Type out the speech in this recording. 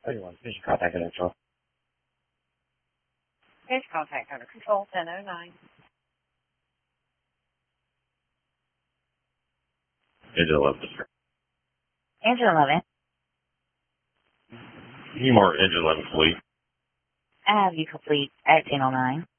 Anyone, please contact Control. Please contact under control 1009. Engine 11. Engine 11. Need more Engine 11 fleet. I have you complete at 1009.